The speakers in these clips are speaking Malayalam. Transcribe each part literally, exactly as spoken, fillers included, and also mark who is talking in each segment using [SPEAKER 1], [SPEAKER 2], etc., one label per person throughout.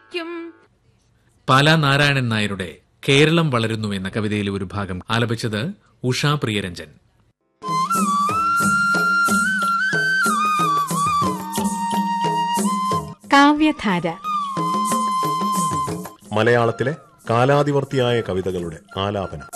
[SPEAKER 1] ക്കും.
[SPEAKER 2] പാലാ നാരായണൻ നായരുടെ കേരളം വളരുന്നു എന്ന കവിതയിലെ ഒരു ഭാഗം ആലപിച്ചത് ഉഷാ പ്രിയരഞ്ജൻ.
[SPEAKER 3] കാവ്യധാര
[SPEAKER 4] മലയാളത്തിലെ കാലാതിവർത്തിയായ കവിതകളുടെ ആലാപനം.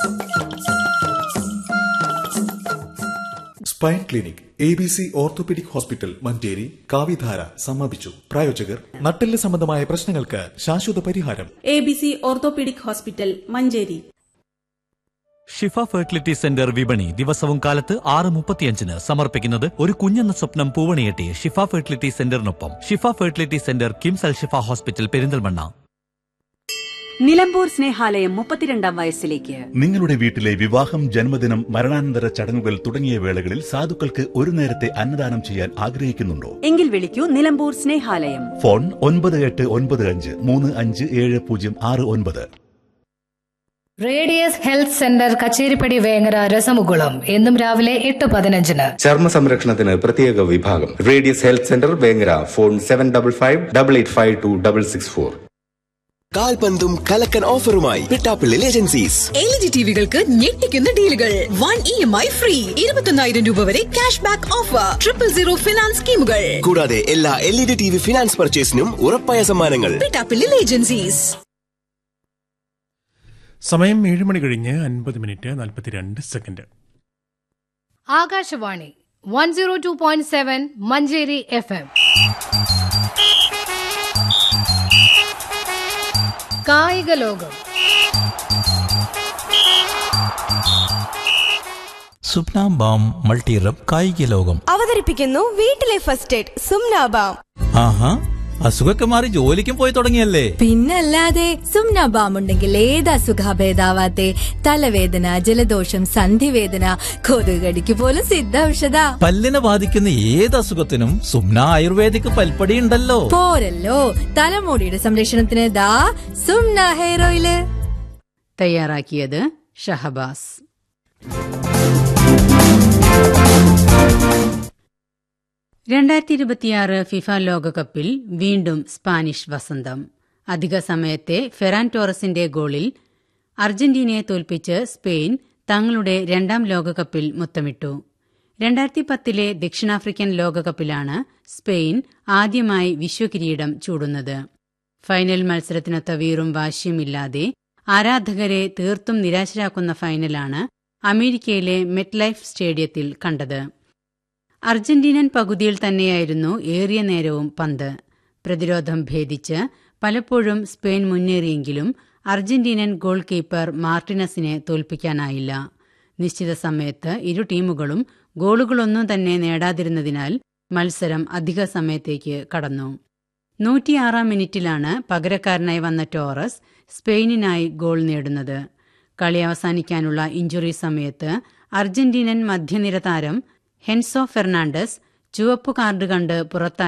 [SPEAKER 5] Spine clinic, A B C orthopaedic hospital Manjeri കാവ്യധാര സമാപിച്ചു. പ്രായോജകർ നട്ടെല്ല് സംബന്ധമായ പ്രശ്നങ്ങൾക്ക് ശാശ്വത പരിഹാരം.
[SPEAKER 6] A B C orthopaedic hospital Manjeri.
[SPEAKER 7] Shifa fertility centre വിപണി ദിവസവും കാലത്ത് ആറ് മുപ്പത്തിയഞ്ചിന് സമർപ്പിക്കുന്നത് ഒരു കുഞ്ഞെന്ന സ്വപ്നം പൂവണിയെട്ടി ഷിഫ ഫെർട്ടിലിറ്റി സെന്ററിനൊപ്പം. ഷിഫ ഫെർട്ടിലിറ്റി സെന്റർ കിംസ് അൽ ഷിഫ ഹോസ്പിറ്റൽ പെരിന്തൽമണ്ണ.
[SPEAKER 8] നിലമ്പൂർ സ്നേഹാലയം മുപ്പത്തിരണ്ടാം വയസ്സിലേക്ക്.
[SPEAKER 9] നിങ്ങളുടെ വീട്ടിലെ വിവാഹം, ജന്മദിനം, മരണാനന്തര ചടങ്ങുകൾ തുടങ്ങിയ വേളകളിൽ സാധുക്കൾക്ക് ഒരു നേരത്തെ അന്നദാനം ചെയ്യാൻ ആഗ്രഹിക്കുന്നുണ്ടോ?
[SPEAKER 8] എങ്കിൽ വിളിക്കൂ നിലമ്പൂർ സ്നേഹാലയം.
[SPEAKER 9] ഫോൺ ഒൻപത് എട്ട് ഒൻപത് അഞ്ച് മൂന്ന് അഞ്ച് ഏഴ് പൂജ്യം ആറ് ഒൻപത്.
[SPEAKER 10] Radius health centre Kacheripadi Vengara രസമുകുളം എന്നും രാവിലെ എട്ട് പതിനഞ്ചിന്.
[SPEAKER 11] ചർമ്മ സംരക്ഷണത്തിന് പ്രത്യേക വിഭാഗം. Radius health centre Vengara. Phone seven double five double eight five to double six four.
[SPEAKER 12] കാൽപന്തും കലക്കൻ ഓഫറുമായി Pittappillil agencies.
[SPEAKER 13] L E D ടിവികൾക്ക് ഞെട്ടിക്കുന്ന ഡീലുകൾ. One E M I free. ഇരുപത്തൊന്നായിരം രൂപ വരെ cash back offer. Triple zero finance സ്കീമുകൾ.
[SPEAKER 12] കൂടാതെ എല്ലാ L E D T V finance പർച്ചേസിനും ഉറപ്പായ സമ്മാനങ്ങൾ.
[SPEAKER 13] പിട്ടാപ്പിള്ളിൽ ഏജൻസീസ്.
[SPEAKER 14] സമയം ഏഴ് മണി കഴിഞ്ഞ് അൻപത് മിനിറ്റ് നാൽപ്പത്തിരണ്ട് second.
[SPEAKER 10] Akashvani one zero two point seven Manjeri F M. കായിക ലോകം.
[SPEAKER 7] സുപ്നാബാം മൾട്ടിറബ് കായിക ലോകം
[SPEAKER 15] അവതരിപ്പിക്കുന്നു വീട്ടിലെ ഫസ്റ്റ് എയ്ഡ് സുംനാബാം.
[SPEAKER 7] ആഹാ, അസുഖമൊക്കെ മാറി ജോലിക്കും പോയി തുടങ്ങിയല്ലേ?
[SPEAKER 15] പിന്നല്ലാതെ സുംനാബാം ഉണ്ടെങ്കിൽ ഏത് അസുഖഭേദാവാത്തെ? തലവേദന, ജലദോഷം, സന്ധിവേദന, കൊതുകടിക്ക് പോലും സിദ്ധ ഔഷധ.
[SPEAKER 7] പല്ലിനെ ബാധിക്കുന്ന ഏത് അസുഖത്തിനും സുംന ആയുർവേദിക് പൽപ്പടി ഉണ്ടല്ലോ.
[SPEAKER 15] പോരല്ലോ, തലമുടിയുടെ സംരക്ഷണത്തിന് ദാ സുംന ഹെയർ ഓയില്.
[SPEAKER 3] തയ്യാറാക്കിയത് ഷഹബാസ്. രണ്ടായിരത്തി ഇരുപത്തിയാറ് ഫിഫ ലോകകപ്പിൽ വീണ്ടും സ്പാനിഷ് വസന്തം. അധിക സമയത്തെ ഫെറാൻ ടോറസിന്റെ ഗോളിൽ അർജന്റീനയെ തോൽപ്പിച്ച് സ്പെയിൻ തങ്ങളുടെ രണ്ടാം ലോകകപ്പിൽ മുത്തമിട്ടു. രണ്ടായിരത്തി പത്തിലെ ദക്ഷിണാഫ്രിക്കൻ ലോകകപ്പിലാണ് സ്പെയിൻ ആദ്യമായി വിശ്വകിരീടം ചൂടുന്നത്. ഫൈനൽ മത്സരത്തിനൊത്ത വീറും വാശിയുമില്ലാതെ ആരാധകരെ തീർത്തും നിരാശരാക്കുന്ന ഫൈനലാണ് അമേരിക്കയിലെ മെറ്റ്ലൈഫ് സ്റ്റേഡിയത്തിൽ കണ്ടത്. അർജന്റീനൻ പകുതിയിൽ തന്നെയായിരുന്നു ഏറിയ നേരവും പന്ത്. പ്രതിരോധം ഭേദിച്ച് പലപ്പോഴും സ്പെയിൻ മുന്നേറിയെങ്കിലും അർജന്റീനൻ ഗോൾ കീപ്പർ മാർട്ടിനസിനെ തോൽപ്പിക്കാനായില്ല. നിശ്ചിത സമയത്ത് ഇരു ടീമുകളും ഗോളുകളൊന്നും തന്നെ നേടാതിരുന്നതിനാൽ മത്സരം അധിക സമയത്തേക്ക് കടന്നു. നൂറ്റിയാറാം മിനിറ്റിലാണ് പകരക്കാരനായി വന്ന ടോറസ് സ്പെയിനിനായി ഗോൾ നേടുന്നത്. കളി അവസാനിക്കാനുള്ള ഇഞ്ചുറി സമയത്ത് അർജന്റീനൻ മധ്യനിര താരം ഹെൻസോ ഫെർണാണ്ടസ് ചുവപ്പ് കാർഡ് കണ്ട് പുറത്തായി